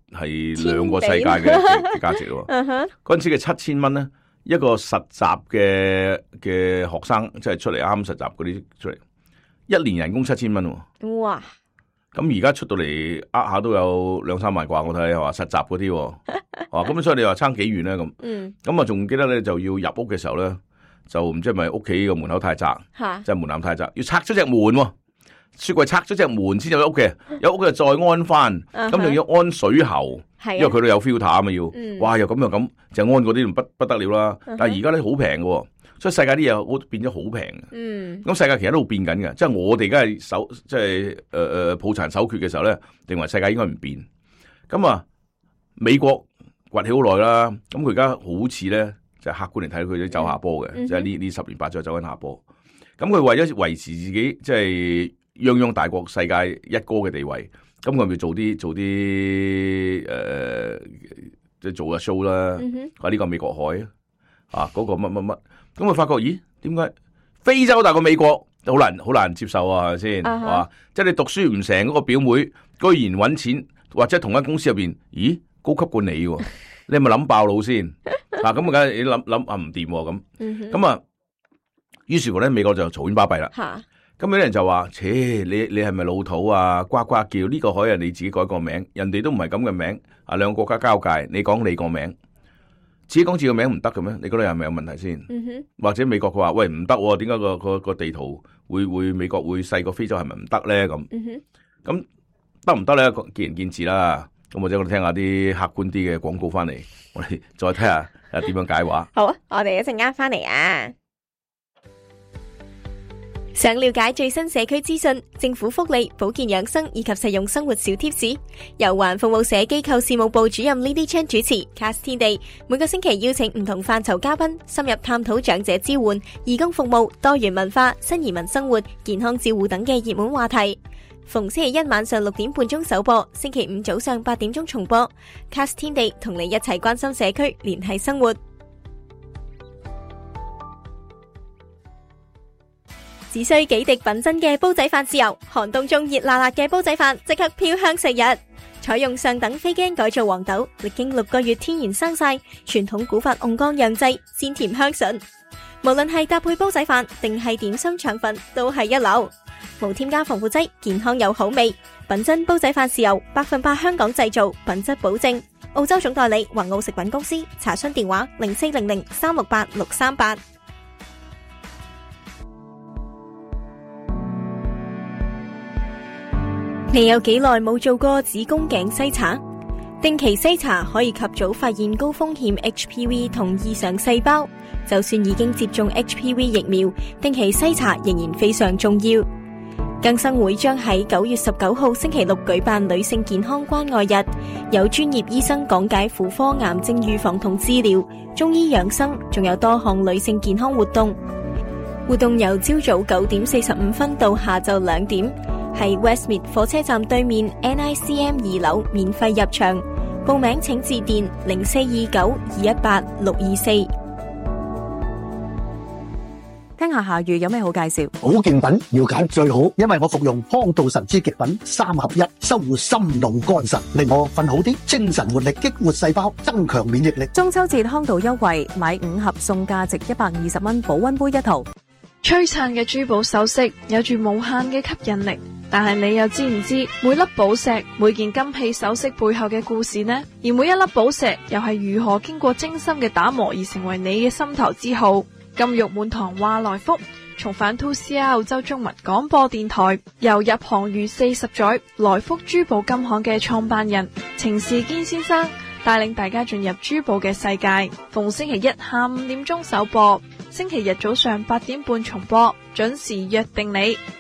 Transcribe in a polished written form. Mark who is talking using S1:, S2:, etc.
S1: 係兩個世界嘅價值咯。嗰陣時嘅7000蚊咧，一個實習嘅學生，即係出嚟啱實習嗰啲出嚟，一年人工7000蚊喎。
S2: 哇！
S1: 咁而家出到嚟下都有2-3萬啩，我睇係話實習嗰啲。咁所以你話差幾遠咧咁？咁啊仲記得咧就要入屋嘅時候咧，就唔知係咪屋企個門口太窄，即係門檻太窄，要拆咗隻門喎。雪櫃拆咗隻門先有屋嘅，有屋嘅再安翻，咁仲要安水喉，因為佢都有 filter 啊嘛要。哇！又咁又咁，就安嗰啲不得了啦。但係而家咧好平嘅，所以世界啲嘢變咗好平。咁世界其實都變緊嘅，即係我哋而家係即係抱殘守缺嘅時候咧，認為世界應該唔變。咁啊，美國崛起好耐啦，咁佢而家好似咧，就客觀嚟睇佢都走下坡嘅，即係呢10年8載走緊下坡。咁佢為咗維持自己即係泱泱大國世界一哥嘅地位，咁佢咪做啲即係做下 show 啦。話呢個美國海嗰個乜乜乜，咁佢發覺咦，點解非洲大過美國？好難接受啊，係咪先？即係你讀書唔成嗰個表妹，居然揾錢，或者同一公司入邊，咦，高級過你喎？你係咪諗爆腦先？咁梗係你諗唔掂咁。咁啊，於是乎咧，美國就嘈喧巴閉啦。咁有啲人就話：你係咪老土啊？呱呱叫呢個海係你自己改個名，人哋都唔係咁嘅名。兩個國家交界，你講你個名，自己講自己個名唔得嘅咩？你覺得係咪有問題先？或者美國佢話：喂，唔得，點解個地圖會美國會細過非洲係咪唔得咧？咁得唔得咧？見仁見智啦。咁或者我哋聽下啲客觀啲嘅廣告翻嚟，我哋再睇下點樣解話。
S2: 好啊，我哋一陣間翻嚟啊！想了解最新社區資訊、政府福利、保健養生以及實用生活小貼士，由環服務社機構事務部主任 Lily Chan 主持 Cast 天地，每個星期邀請唔同範疇嘉賓，深入探討長者支援、義工服務、多元文化、新移民生活、健康照護等嘅熱門話題。逢星期一晚上6點半鐘首播，星期五早上8點鐘重播。Cast 天地同你一齊關心社區，聯繫生活。只需幾滴品珍嘅煲仔飯豉油，寒冬中熱辣辣嘅煲仔飯即刻飄香食日。採用上等非基因改造黃豆，歷經6個月天然生曬，傳統古法甕缸釀製，鮮甜香醇。無論係搭配煲仔飯定係點心腸粉，都係一流。無添加防腐劑，健康有好味。品珍煲仔飯豉油，100%香港製造，品質保證。澳洲總代理宏澳食品公司，查詢電話0400368638。你有幾耐冇做過子宮頸篩查？定期篩查可以及早發現高風險 HPV 同異常細胞。就算已經接種 HPV 疫苗，定期篩查仍然非常重要。更生會將喺9月19號星期六舉辦女性健康關愛日，有專業醫生講解婦科癌症預防同治療、中醫養生，仲有多項女性健康活動。活動由朝早9點45分到下晝2點，喺 Westmead 火車站對面 NICM 2樓免費入場。報名請致電0429218624。
S3: 聽下夏雨有咩好介紹？
S4: 保健品要揀最好，因為我服用康道神之極品3合1，修護心腦肝腎，令我瞓好啲，精神活力，激活細胞，增強免疫力。
S3: 中秋節康道優惠，買5盒送價值120蚊保溫杯1套。
S5: 璀璨嘅珠寶首飾有住無限嘅吸引力，但係你又知唔知每粒寶石、每件金器首飾背後嘅故事呢？而每一粒寶石又係如何經過精心嘅打磨而成為你嘅心頭之號？金玉滿堂話來福，重返 2CR 澳洲中文廣播電台，由入行逾40載來福珠寶金行嘅創辦人程士堅先生帶領大家進入珠寶嘅世界。逢星期一下午5點鐘首播，星期日早上8點半重播，準時約定你。